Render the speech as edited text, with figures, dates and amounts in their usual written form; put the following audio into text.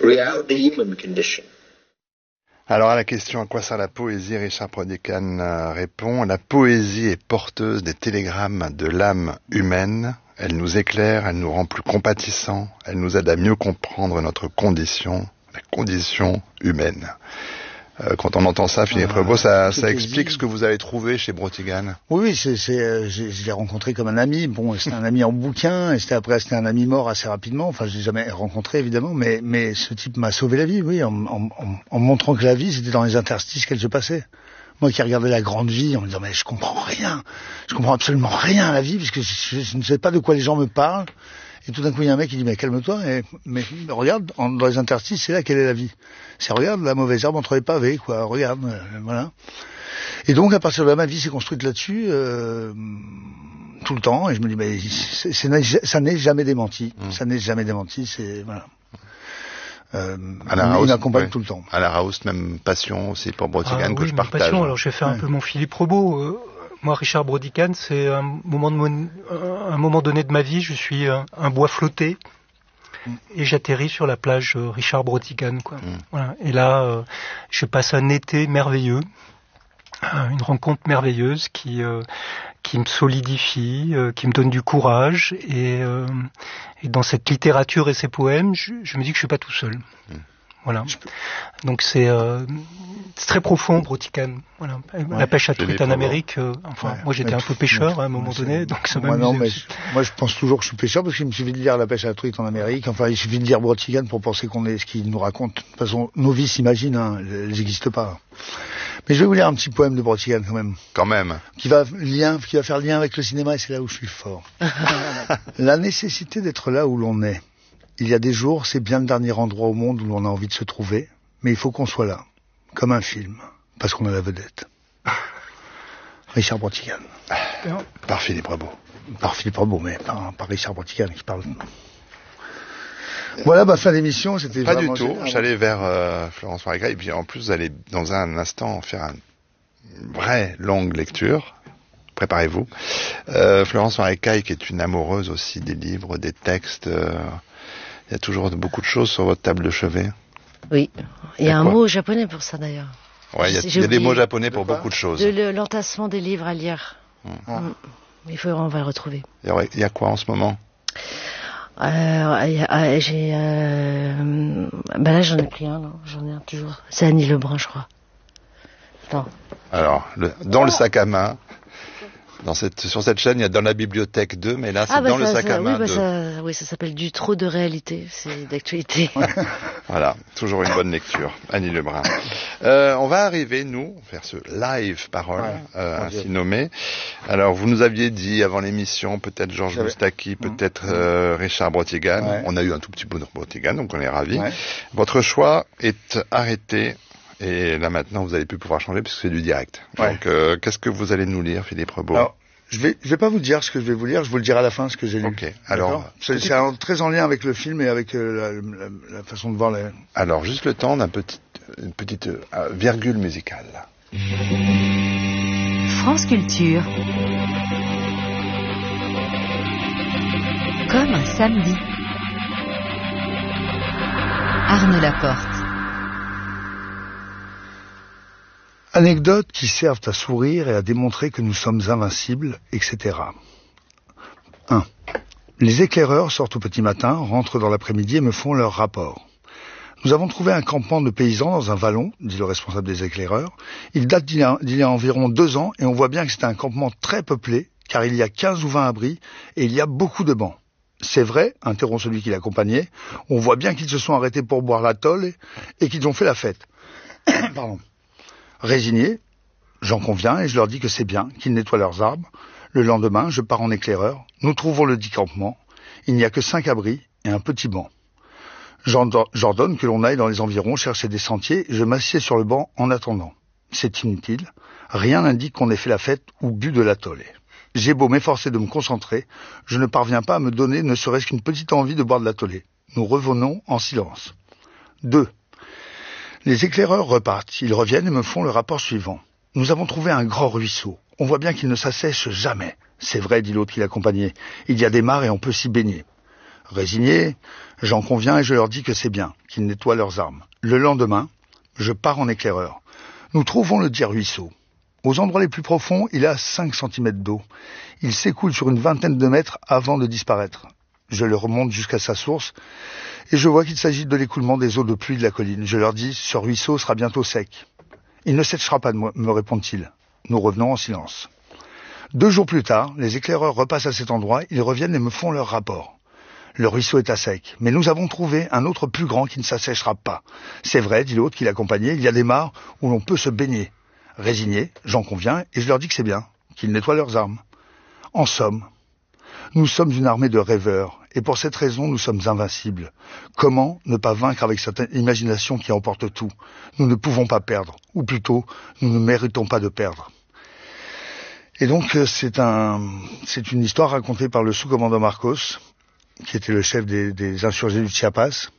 throughout the human condition. Alors à la question à quoi sert la poésie, Richard Brodican répond: la poésie est porteuse des télégrammes de l'âme humaine. Elle nous éclaire, elle nous rend plus compatissants, elle nous aide à mieux comprendre notre condition, la condition humaine. Quand on entend ça, Philippe Rebaud, ça explique ce que vous avez trouvé chez Brotigan. Oui, je l'ai rencontré comme un ami. Bon, c'était un ami en bouquin, et c'était un ami mort assez rapidement. Enfin, je l'ai jamais rencontré, évidemment, mais ce type m'a sauvé la vie, oui, en montrant que la vie, c'était dans les interstices qu'elle se passait. Moi qui regardais la grande vie en me disant, mais je comprends absolument rien à la vie, puisque je ne sais pas de quoi les gens me parlent. Et tout d'un coup, il y a un mec qui dit, mais calme-toi, mais regarde, dans les interstices, c'est là quelle est la vie. C'est, regarde, la mauvaise herbe entre les pavés, quoi, regarde, voilà. Et donc, à partir de là, ma vie s'est construite là-dessus, tout le temps, et je me dis, mais ça n'est jamais démenti. Ça n'est jamais démenti, c'est, voilà. Il m'accompagne tout le temps. À la Raoust, même passion aussi pour Brotigan que oui, je partage. Passion, alors je vais faire un peu mon Philippe Rebaud. Moi, Richard Brodican, c'est un moment donné de ma vie, je suis un bois flotté et j'atterris sur la plage Richard Brodican, quoi. Voilà. Et là, je passe un été merveilleux, une rencontre merveilleuse qui me solidifie, qui me donne du courage, et dans cette littérature et ces poèmes, je me dis que je suis pas tout seul. Voilà. Donc c'est très profond, Brotican. Voilà. La pêche à truite en Amérique. Moi j'étais un peu pêcheur à un moment donné, donc ça m'amusait. Moi je pense toujours que je suis pêcheur parce qu'il me suffit de lire La pêche à la truite en Amérique. Enfin, il suffit de lire Brotican pour penser qu'on est ce qu'il nous raconte. De toute façon, nos vies s'imaginent, elles n'existent pas. Mais je vais vous lire un petit poème de Brotican quand même. Qui va faire lien avec le cinéma, et c'est là où je suis fort. La nécessité d'être là où l'on est. Il y a des jours, c'est bien le dernier endroit au monde où l'on a envie de se trouver, mais il faut qu'on soit là, comme un film, parce qu'on a la vedette. Richard Brotican. Par Philippe Rebaud. Par Philippe Rebaud, mais par Richard Brotican qui parle. Voilà, fin d'émission, c'était pas du tout. J'allais vers Florence Marécaille, et puis en plus, vous allez dans un instant faire une vraie longue lecture. Préparez-vous. Florence Marécaille, qui est une amoureuse aussi des livres, des textes. Il y a toujours beaucoup de choses sur votre table de chevet. Oui, il y a un mot japonais pour ça d'ailleurs. Ouais, il y a des mots japonais pour beaucoup de choses. L'entassement des livres à lire. On va le retrouver. Il y a quoi en ce moment? Là j'en ai pris un, non, j'en ai un toujours. C'est Annie Lebrun, je crois. Non. Alors, dans le sac à main. Sur cette chaîne, il y a dans la bibliothèque 2, mais là, c'est dans le sac à main 2. Ça s'appelle Du trop de réalité, c'est d'actualité. Voilà, toujours une bonne lecture, Annie Lebrun. On va arriver, nous, faire ce live parole, ainsi nommé. Alors, vous nous aviez dit avant l'émission, peut-être Georges Moustaki, peut-être Richard Brotigan. Ouais. On a eu un tout petit bout de Brotigan, donc on est ravis. Ouais. Votre choix est arrêté. Et là maintenant, vous allez plus pouvoir changer puisque c'est du direct. Ouais. Donc, qu'est-ce que vous allez nous lire, Philippe Rebaud? Alors, je vais pas vous dire ce que je vais vous lire. Je vous le dirai à la fin ce que j'ai lu. Ok. Alors, c'est très en lien avec le film et avec la façon de voir les. Alors, juste le temps d'une petite virgule musicale. France Culture. Comme un samedi. Arnaud Laporte. Anecdotes qui servent à sourire et à démontrer que nous sommes invincibles, etc. 1. Les éclaireurs sortent au petit matin, rentrent dans l'après-midi et me font leur rapport. Nous avons trouvé un campement de paysans dans un vallon, dit le responsable des éclaireurs. Il date d'il y a environ 2 ans et on voit bien que c'est un campement très peuplé, car il y a 15 ou 20 abris et il y a beaucoup de bancs. C'est vrai, interrompt celui qui l'accompagnait, on voit bien qu'ils se sont arrêtés pour boire la tôle et qu'ils ont fait la fête. Pardon. Résigné, j'en conviens et je leur dis que c'est bien, qu'ils nettoient leurs arbres. Le lendemain, je pars en éclaireur. Nous trouvons le dit campement. Il n'y a que 5 abris et un petit banc. J'ordonne que l'on aille dans les environs chercher des sentiers et je m'assieds sur le banc en attendant. C'est inutile. Rien n'indique qu'on ait fait la fête ou bu de la tôle. J'ai beau m'efforcer de me concentrer, je ne parviens pas à me donner ne serait-ce qu'une petite envie de boire de la tôle. Nous revenons en silence. 2. Les éclaireurs repartent. Ils reviennent et me font le rapport suivant. Nous avons trouvé un grand ruisseau. On voit bien qu'il ne s'assèche jamais. C'est vrai, dit l'autre qui l'accompagnait. Il y a des mares et on peut s'y baigner. Résigné, j'en conviens et je leur dis que c'est bien, qu'ils nettoient leurs armes. Le lendemain, je pars en éclaireur. Nous trouvons le dit ruisseau. Aux endroits les plus profonds, il a 5 cm d'eau. Il s'écoule sur une vingtaine de mètres avant de disparaître. Je le remonte jusqu'à sa source et je vois qu'il s'agit de l'écoulement des eaux de pluie de la colline. Je leur dis, ce ruisseau sera bientôt sec. Il ne séchera pas, me répondent-ils. Nous revenons en silence. 2 jours plus tard, les éclaireurs repassent à cet endroit, ils reviennent et me font leur rapport. Le ruisseau est à sec, mais nous avons trouvé un autre plus grand qui ne s'asséchera pas. C'est vrai, dit l'autre qui l'accompagnait, il y a des mares où l'on peut se baigner. Résigné, j'en conviens et je leur dis que c'est bien, qu'ils nettoient leurs armes. En somme, nous sommes une armée de rêveurs et pour cette raison nous sommes invincibles. Comment ne pas vaincre avec cette imagination qui emporte tout? Nous ne pouvons pas perdre, ou plutôt, nous ne méritons pas de perdre. Et donc c'est une histoire racontée par le sous-commandant Marcos, qui était le chef des insurgés du Chiapas,